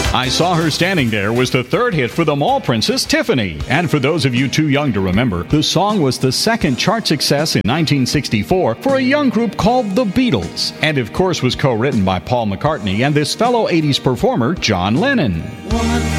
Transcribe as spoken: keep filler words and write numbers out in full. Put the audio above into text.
I Saw Her Standing There was the third hit for the mall princess Tiffany. And for those of you too young to remember, the song was the second chart success in nineteen sixty-four for a young group called the Beatles. And of course was co-written by Paul McCartney and this fellow eighties performer, John Lennon. Woman